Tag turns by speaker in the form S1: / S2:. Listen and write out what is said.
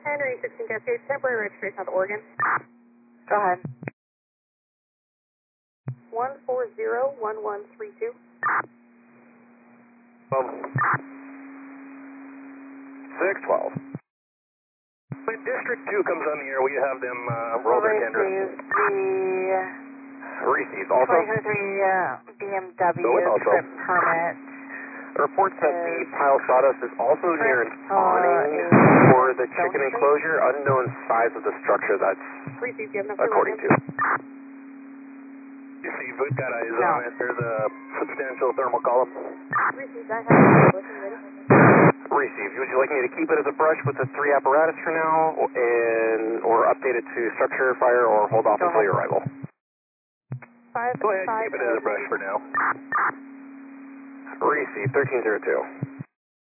S1: Henry 16 Cascade, temporary registration of Oregon.
S2: Go ahead.
S1: 1401132.
S3: 612. When District 2 comes on the air, will you have them roll their tenders? Received. Also?
S2: 2023 BMW trip permit.
S3: The report said the pile of sawdust is also near an awning for the chicken enclosure. Unknown size of the structure, that's
S1: Received, you have enough
S3: according to. You see, we've got eyes on it. There's a substantial thermal column.
S1: Received, I have it. Ready?
S3: Received. Would you like me to keep it as a brush with the 3 apparatus for now, or update it to structure fire, or hold off until your arrival? Go ahead, keep it as a brush for now. Received, 1302.